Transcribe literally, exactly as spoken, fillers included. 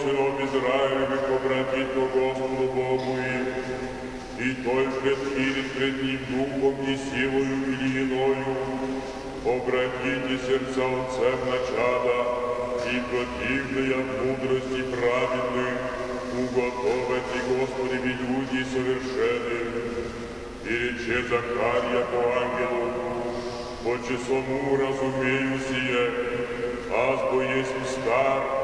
сынов Израилевых обратить ко Господу Богу их, и только вхилит пред Ним духом и силою или иною, обратите сердца отцев на чада, и противные от мудрости праведных, уготовите, Господи, ведь люди совершенны. И рече Захария по ангелу: по часому разумею сие, аз бо есть стар,